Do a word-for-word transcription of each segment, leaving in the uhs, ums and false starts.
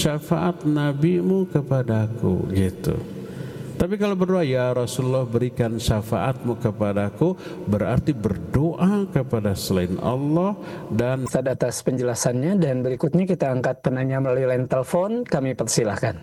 syafaat nabimu kepadaku, gitu. Tapi kalau berdoa, ya Rasulullah berikan syafaatmu kepadaku, berarti berdoa kepada selain Allah. Dan atas penjelasannya, dan berikutnya kita angkat penanya melalui line telepon. Kami persilahkan.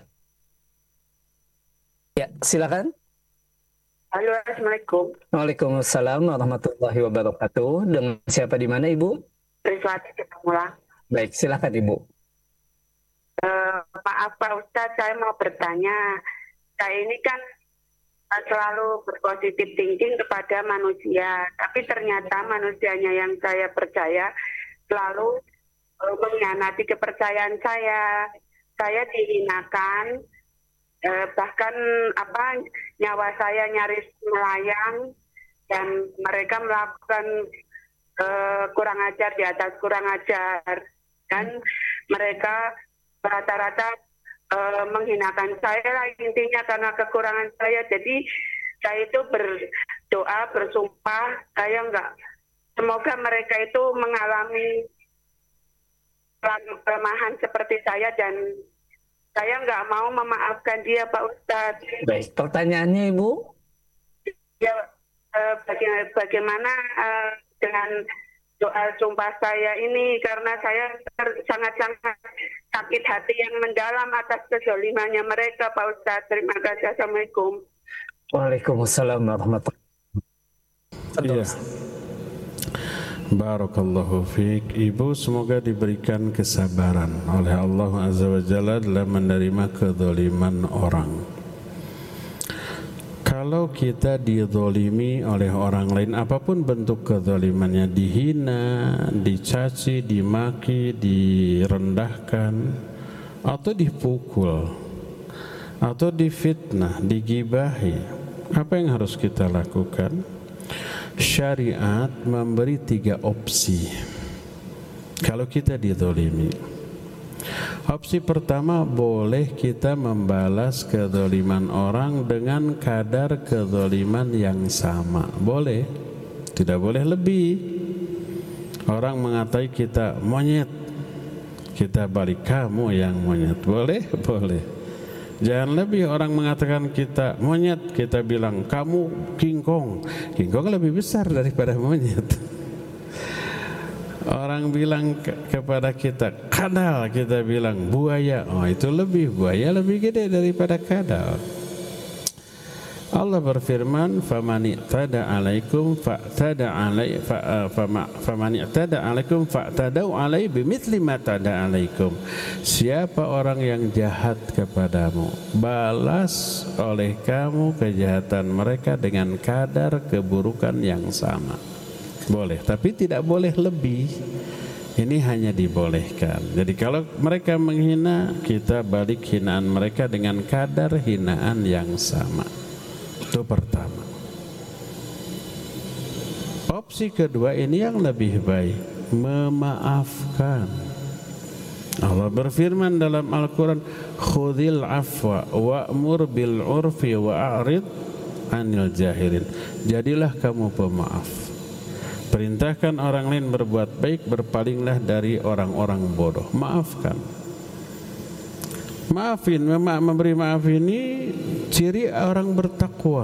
Ya, silakan. Halo, Assalamualaikum. Waalaikumsalam warahmatullahi wabarakatuh. Dengan siapa di mana, Ibu? Triswati Cipamulang. Baik, silakan Ibu. Uh, maaf Pak Ustadz, saya mau bertanya. Saya ini kan uh, selalu berpositif thinking kepada manusia, tapi ternyata manusianya yang saya percaya selalu uh, mengkhianati kepercayaan saya. Saya dihinakan, uh, bahkan apa nyawa saya nyaris melayang, dan mereka melakukan uh, kurang ajar di atas kurang ajar, dan mereka rata-rata Uh, menghinakan saya lah intinya karena kekurangan saya. Jadi saya itu berdoa, bersumpah, saya enggak, semoga mereka itu mengalami kelemahan seperti saya, dan saya enggak mau memaafkan dia, Pak Ustadz. Baik, pertanyaannya Ibu? Ya, uh, baga- bagaimana uh, dengan doa sumpah saya ini, karena saya sangat-sangat sakit hati yang mendalam atas kezalimannya mereka, Pak Ustadz. Terima kasih. Assalamualaikum. Waalaikumsalam warahmatullahi wabarakatuh. Iya. Barakallahu fiik. Ibu semoga diberikan kesabaran oleh Allah Azza wa Jalla dalam menerima kezaliman orang. Kalau kita dizalimi oleh orang lain, apapun bentuk kezalimannya, dihina, dicaci, dimaki, direndahkan, atau dipukul, atau difitnah, digibahi, apa yang harus kita lakukan? Syariat memberi tiga opsi kalau kita dizalimi. Opsi pertama, boleh kita membalas kezaliman orang dengan kadar kezaliman yang sama. Boleh, tidak boleh lebih. Orang mengatai kita monyet, kita balik kamu yang monyet. Boleh? Boleh. Jangan lebih. Orang mengatakan kita monyet, kita bilang kamu kingkong. Kingkong lebih besar daripada monyet. Orang bilang ke kepada kita kadal, kita bilang buaya. Oh, itu lebih, buaya lebih gede daripada kadal. Allah berfirman, "Faman i'tada 'alaikum fa'tada 'alai fa faman i'tada 'alaikum fa'tadau 'alai bimithli ma tada 'alaikum." Siapa orang yang jahat kepadamu, balas oleh kamu kejahatan mereka dengan kadar keburukan yang sama. Boleh, tapi tidak boleh lebih. Ini hanya dibolehkan. Jadi kalau mereka menghina, kita balik hinaan mereka dengan kadar hinaan yang sama. Itu pertama. Opsi kedua ini yang lebih baik, memaafkan. Allah berfirman dalam Al-Quran, khudhil afwa wa'mur bil urfi wa'arid anil jahilin. Jadilah kamu pemaaf. Perintahkan orang lain berbuat baik, berpalinglah dari orang-orang bodoh. Maafkan. Maafin, mema memberi maaf ini ciri orang bertakwa.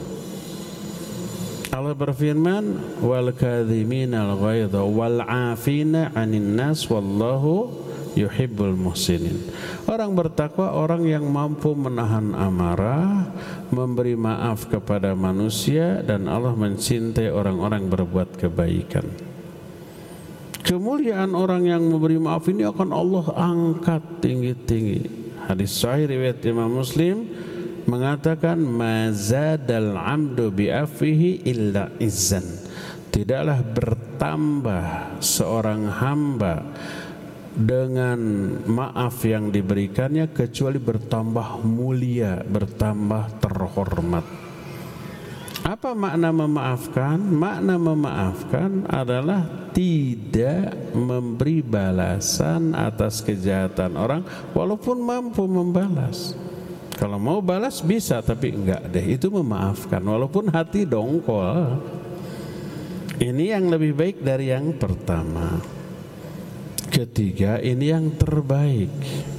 Allah berfirman, wal kadhiminal ghaidha wal 'afina 'anil nas wallahu yuhibbul muhsinin. Orang bertakwa orang yang mampu menahan amarah, memberi maaf kepada manusia, dan Allah mencintai orang-orang berbuat kebaikan. Kemuliaan orang yang memberi maaf ini akan Allah angkat tinggi-tinggi. Hadis sahih riwayat Imam Muslim mengatakan, mazadal 'amdu bi'afihi illa izzan. Tidaklah bertambah seorang hamba dengan maaf yang diberikannya kecuali bertambah mulia, bertambah terhormat. Apa makna memaafkan? Makna memaafkan adalah tidak memberi balasan atas kejahatan orang walaupun mampu membalas. Kalau mau balas bisa, tapi enggak deh, itu memaafkan walaupun hati dongkol. Ini yang lebih baik dari yang pertama. Ketiga, ini yang terbaik.